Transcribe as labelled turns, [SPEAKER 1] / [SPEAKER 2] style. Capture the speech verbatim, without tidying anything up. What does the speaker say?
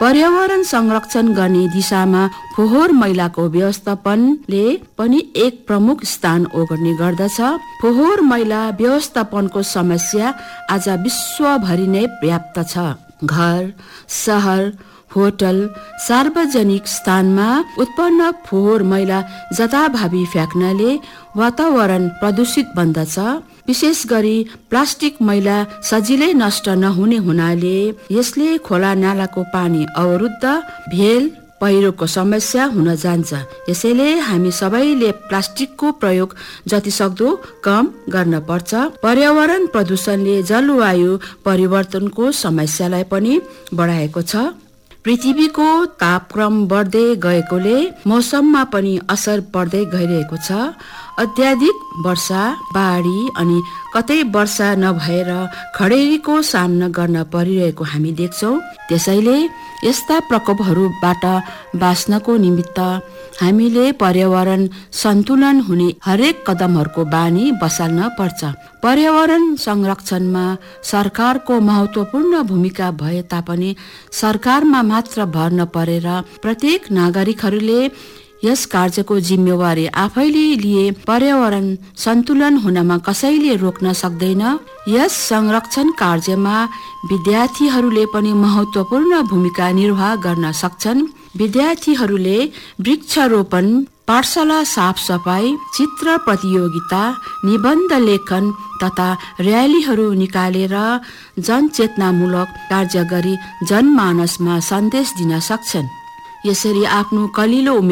[SPEAKER 1] पर्यावरण संरक्षण गर्ने दिशामा फोहोर मैलाको व्यवस्थापनले पनि एक प्रमुख स्थान ओगट्ने गर्दछ। फोहोर मैला व्यवस्थापनको समस्या आज विश्वभरि नै व्याप्त छ। घर, सहर, होटल, सार्वजनिक स्थानमा उत्पन्न फोहोर मैला जताभावी फ्याँक्नाले वातावरण प्रदूषित बन्दछ। विशेष गरी प्लास्टिक मैला सजिलै नष्ट नहुने हुनाले यसले खोला नालाको पानी अवरुद्ध, भेल, पहिरोको समस्या हुन जान्छ। यसैले हामी सबैले प्लास्टिकको प्रयोग जति सक्दो कम गर्न पर्छ। पर्यावरण प्रदूषणले जलवायु परिवर्तनको समस्यालाई पनि बढाएको छ। पृथ्वीको तापक्रम बढ्दै गएकोले मौसममा पनि असर पर्दै गइरहेको छ। अत्याधिक वर्षा, बाढी अनि कतै वर्षा नभएर खडेरीको सामना गर्न परिरहेको हामी देख्छौँ। त्यसैले यस्ता प्रकोपहरूबाट बाँच्नको निमित्त हामीले पर्यावरण सन्तुलन हुने हरेक कदमहरूको बानी बसाल्न पर्छ। पर्यावरण संरक्षणमा सरकारको महत्त्वपूर्ण भूमिका भए तापनि सरकारमा मात्र भर नपरेर प्रत्येक नागरिकहरूले यस कार्यको जिम्मेवारी आफैले लिए पर्यावरण सन्तुलन हुनमा कसैले रोक्न सक्दैन। यस संरक्षण कार्यमा विद्यार्थीहरूले पनि महत्त्वपूर्ण भूमिका निर्वाह गर्न सक्छन्। विद्यार्थीहरूले वृक्षारोपण, पाठशाला साफ सफाई, चित्र प्रतियोगिता, निबन्ध लेखन तथा र्यालीहरू निकालेर जनचेतनामूलक कार्य गरी जनमानसमा सन्देश दिन सक्छन्। यसरी आफ्नो कलिलो